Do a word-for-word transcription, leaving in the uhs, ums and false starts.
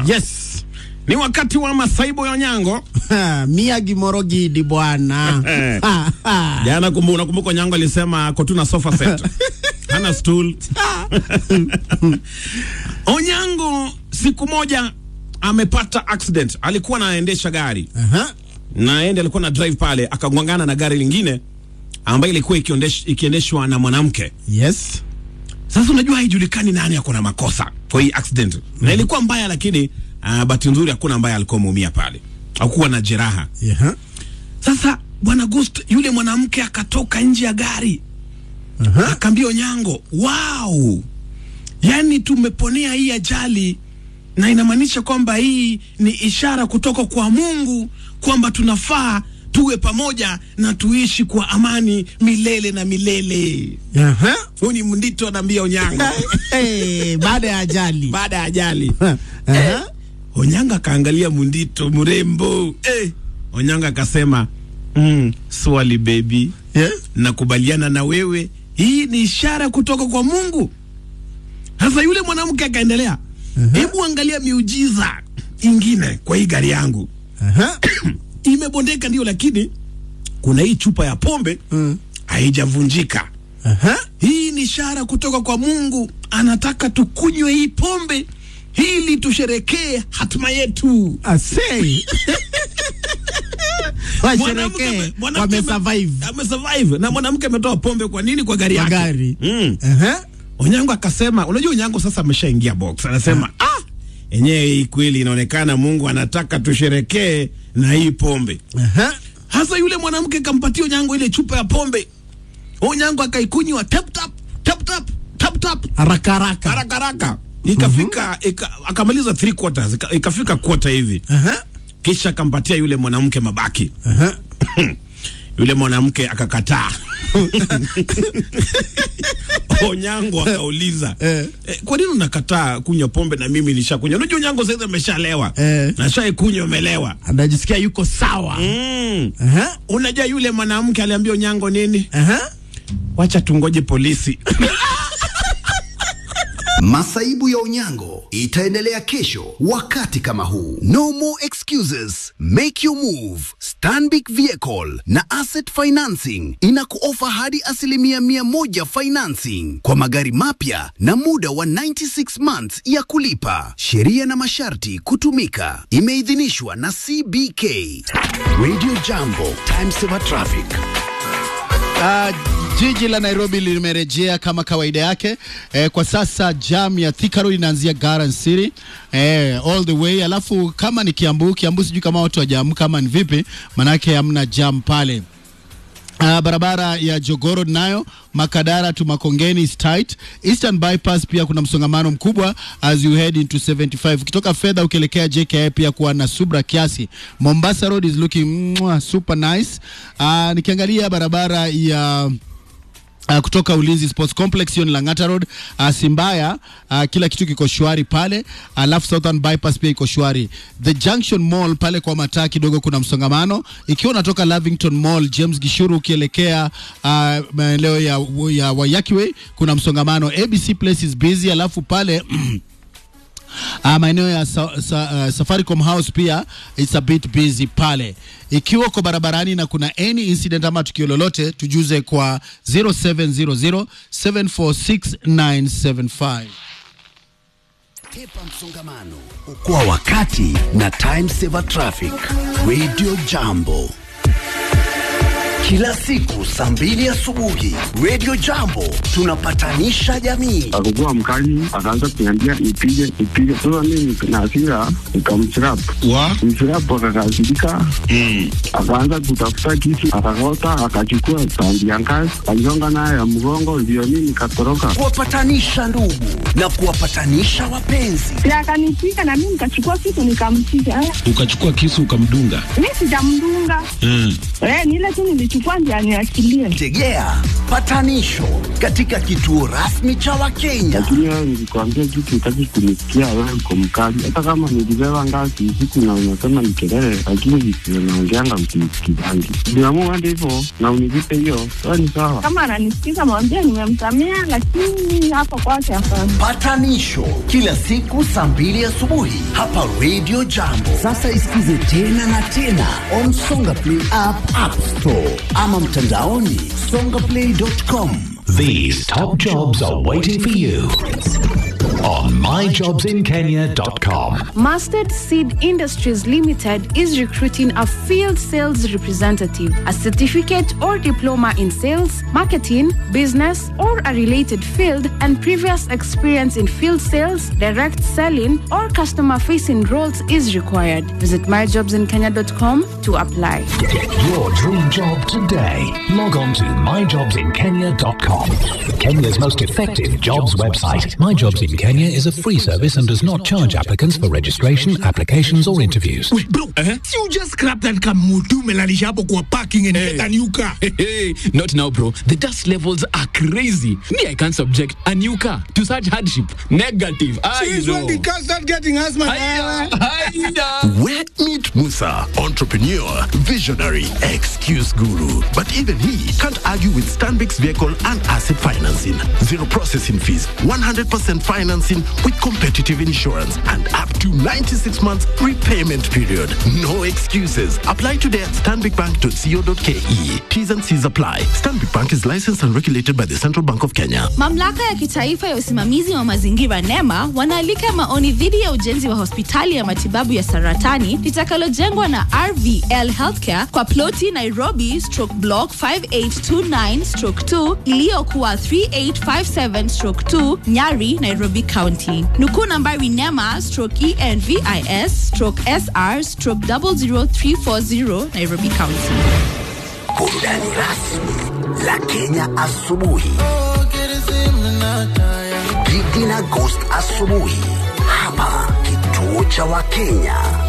Yes. Ni wakati wa masaibu ya Onyango. Mia Gimorogi di bwana. Jana kumbu unakumbuka Onyango alisema kotuna sofa set. Hana stool. Onyango siku moja amepata accident. Alikuwa anaendesha gari. Aha. Na ende alikuwa na drive pale akagongana na gari lingine ambayo ilikuwa ikiendeshwa na mwanamke. Yes. Sasa unajua haijulikani nani yako na makosa kwa hii accident. Mm -hmm. Na ilikuwa mbaya lakini uh, bahati nzuri hakuna mbaya alikuwa muumia pale. Hakuwa na jeraha. Yeah. Sasa bwana Ghost yule mwanamke akatoka nje ya gari. Uh-huh. Akaambia Onyango, "Wow. Yaani tumeponea hii ajali na inamaanisha kwamba hii ni ishara kutoka kwa Mungu kwamba tunafaa tuwe pamoja na tuishi kwa amani milele na milele." Aha. Huyu ni Mndito anaambia Onyango. Eh, baada ya ajali. Baada ya ajali. Aha. Eh, Onyango kaangalia Mndito mrembo. Eh, Onyango akasema, "Mm, swali baby. Yeah. Nakubaliana na wewe. Hii ni ishara kutoka kwa Mungu." Sasa yule mwanamke akaendelea, "Hebu uh-huh. angalia miujiza ingine kwa hii gari yangu." Aha. Imebondeka ndio, lakini kuna hii chupa ya pombe Mm. haijavunjika. Aha. Hii ni ishara kutoka kwa Mungu, anataka tukunywe hii pombe ili tusherekee hatima yetu. Asei. Washerekee, wamesurvive. Wamesurvive. Na mwanamke ametoa pombe kwa nini? Kwa gari yake. Gari. Mm. Aha. Onyango akasema, unajua Onyango sasa ameshaingia box. Anasema, ah, ah enyewe hii kweli inaonekana Mungu anataka tusherekee na hii pombe. Aha. Hasa yule mwanamke kampatia Onyango ile chupa ya pombe. Onyango akaikunywa tap tap tap tap tap tap haraka haraka haraka haraka. Ikafika uh-huh. ika, akamaliza three quarters, ika, ikafika quarter hivi. Aha. Kisha akampatia yule mwanamke mabaki. Aha. Yule mwanamke akakataa. Onyango akauliza, eh. eh, "Kwa nini unakataa kunywa pombe na mimi nishakunywa?" Unajua Onyango sasa ameshalewa. Eh. Na shai kunywa umelewa. Anajisikia yuko sawa. Mm. Aha. Unajua yule mwanamke aliambia Onyango nini? Aha. Wacha tungoje polisi. Masaibu ya Onyango itaendelea kesho wakati kama huu. No more excuses. Make your move. Stanbic Vehicle na Asset Financing inakuofa hadi asilimia mia moja financing kwa magari mapya na muda wa ninety-six months ya kulipa. Sheria na masharti kutumika. Imeidhinishwa na C B K. Radio Jambo, Time Saver Traffic. Uh, jiji la Nairobi limerejea kama kawaida yake. Eh, kwa sasa jam ya Thika Road inaanzia Garden City eh, all the way. Alafu kama ni Kiambu, Kiambu sijui kama watu wajamu kama ni vipi, manake hamna jam pale. Uh, barabara ya Jogoro nayo Makadara to Makongeni is tight. Eastern Bypass pia kuna msongamano mkubwa as you head into seventy-five. Ukitoka fedha ukielekea J K I pia kuwa na subra kiasi. Mombasa Road is looking mwah, super nice. Uh, nikiangalia barabara ya Uh, kutoka Ulinzi Sports Complex hiyo ni Langata Road, uh, Simbaya, uh, kila kitu kiko shwari pale. Alafu uh, Southern Bypass pia iko shwari. The Junction Mall pale kwa mataa kidogo kuna msongamano. Ikiwa unatoka Lavington Mall, James Gishuru ukielekea uh, maeneo ya, ya Waiyaki Way kuna msongamano. A B C Place is busy. Alafu pale Uh, maeneo ya sa, sa, uh, Safaricom House pia it's a bit busy pale. Ikiwa uko barabarani na kuna any incident ama tukio lolote, tujuze kwa zero seven zero zero seven four six nine seven five. Kepa msongamano, okoa wakati na Time Saver Traffic. Radio Jambo. Kila siku saa mbili asubuhi Radio Jambo tunapatanisha jamii. Akukua mkali, akaanza kuniambia ipige ipige. Sasa mimi na hasira nikamchirap. Wa? Mchirap akakasirika. Mm. Akaanza kutafuta kisu, akakota, akachukua tandi ya ngazi, aligonga naye ya mgongo, ndio mimi nikatoroka. Kuwapatanisha ndugu na kuwapatanisha wapenzi. Ya akanipiga na mimi nikachukua kisu nikampiga. Ukachukua kisu ukamdunga? Mimi sijamdunga. Mm. Eh, ni ile tu nilichukua anachukua ndio aniachilie. Tegea patanisho katika kituo rasmi cha Wakenya. Lakini wewe nilikwambia kitu utaki kunisikia, wewe uko mkali. Hata kama nilibeba ngazi usiku na unasema ni kelele, lakini visio naongeanga mkisikijangi. Niamua hadi hivyo na univipe hiyo, wewe ni sawa. Kama ananisikiza mwambie nimemsamea, lakini hapo kwake hapana. Patanisho kila siku saa mbili asubuhi hapa Radio Jambo. Sasa isikize tena na tena on Songa Play app, App Store ama mtandaoni songa play dot com. These top jobs are waiting for you on my jobs in kenya dot com. Mustard Seed Industries Limited is recruiting a field sales representative, a certificate or diploma in sales, marketing, business, or a related field, and previous experience in field sales, direct selling, or customer-facing roles is required. Visit my jobs in kenya dot com to apply. Get your dream job today. Log on to my jobs in kenya dot com. Kenya's most effective jobs website. My Jobs in Kenya is a free service and does not charge applicants for registration, applications, or interviews. Wait, bro, uh-huh. You just scrap that kamutu melalisha hapo kwa parking and hey. Get a new car. Hey, hey, not now, bro. The dust levels are crazy. Me, I can't subject a new car to such hardship. Negative. Since when the car start getting asthma? Where meet Musa, entrepreneur, visionary, excuse guru. But even he can't argue with Stanbic's vehicle and asset financing. Zero processing fees, one hundred percent financing with competitive insurance, and up to ninety-six months repayment period. No excuses. Apply today at stanbic bank dot co dot ke. T's and C's apply. Stanbic Bank is licensed and regulated by the Central Bank of Kenya. Mamlaka ya kitaifa ya usimamizi wa mazingira NEMA wanaalika maoni dhidi ya ujenzi wa hospitali ya matibabu ya saratani litakalojengwa na R V L Healthcare kwa ploti Nairobi stroke block five eight two nine stroke two iliyokuwa three eight five seven stroke two Nyari, Nairobi County. Nuku nambari NEMA stroke E N V I S stroke S R stroke zero zero three four zero Nairobi County. Burudani rasmi la Kenya asubuhi. Gigi na Ghost asubuhi hapa kituo cha Wakenya.